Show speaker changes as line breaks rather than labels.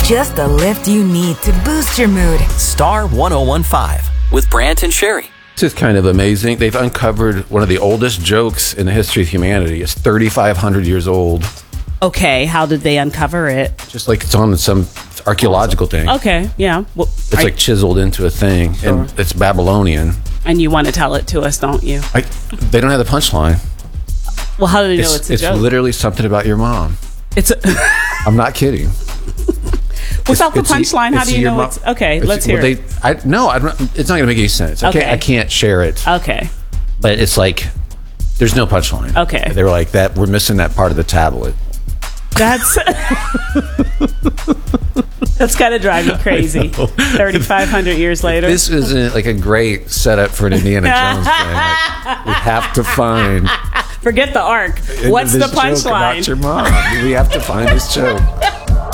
Just the lift you need to boost your mood.
Star 1015 with Brant and Sherry.
This is kind of amazing. They've uncovered one of the oldest jokes in the history of humanity. It's 3,500 years old.
Okay, how did they uncover it?
Just like it's on some archaeological thing.
Okay, yeah. Well,
It's like chiseled into a thing, and it's Babylonian.
And you want to tell it to us, don't you?
They don't have the punchline.
Well, how do they know it's a joke?
It's literally something about your mom.
It's
I'm not kidding.
Without the punchline, how do you know it's... Okay, let's hear it.
It's not going to make any sense.
Okay.
I can't share it.
Okay.
But it's like, there's no punchline.
Okay.
They were like, we're missing that part of the tablet.
That's got to drive me crazy. 3,500 years later.
This isn't like a great setup for an Indiana Jones thing. Like, we have to find...
Forget the arc. What's the punchline?
About your mom. We have to find this joke.